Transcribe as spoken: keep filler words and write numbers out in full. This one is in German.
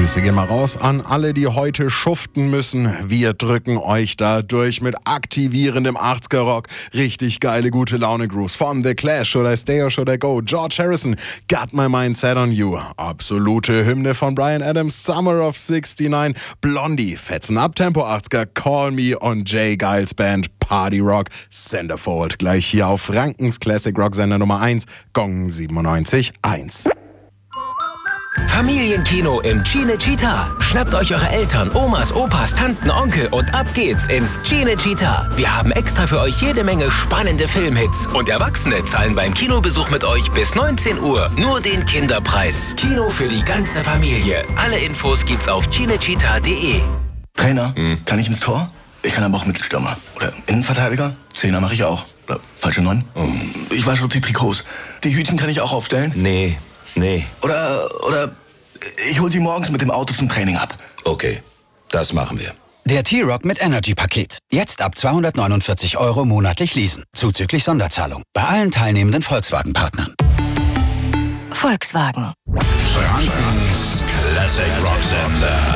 Grüße gehen mal raus an alle, die heute schuften müssen. Wir drücken euch da durch mit aktivierendem achtziger-Rock. Richtig geile, gute Laune-Grooves von The Clash, Should I Stay or Should I Go? George Harrison, Got My Mind Set on You. Absolute Hymne von Bryan Adams, Summer of sixty-nine. Blondie, fetzen Abtempo achtziger, Call Me und Jay Giles Band, Party Rock. Centerfold, gleich hier auf Frankens Classic Rock Sender Nummer eins, Gong siebenundneunzig Komma eins. Familienkino im Cinecittà. Schnappt euch eure Eltern, Omas, Opas, Tanten, Onkel und ab geht's ins Cinecittà. Wir haben extra für euch jede Menge spannende Filmhits. Und Erwachsene zahlen beim Kinobesuch mit euch bis neunzehn Uhr nur den Kinderpreis. Kino für die ganze Familie. Alle Infos gibt's auf cinecittà punkt de. Trainer, hm. kann ich ins Tor? Ich kann aber auch Mittelstürmer. Oder Innenverteidiger? Zehner mache ich auch. Oder falsche Neun? Oh. Ich wasche die Trikots. Die Hütchen kann ich auch aufstellen? Nee, nee. Oder, oder ich hol sie morgens mit dem Auto zum Training ab. Okay, das machen wir. Der T-Rock mit Energy-Paket. Jetzt ab zweihundertneunundvierzig Euro monatlich leasen. Zuzüglich Sonderzahlung. Bei allen teilnehmenden Volkswagen-Partnern. Volkswagen. Frankens Classic Rock Sender.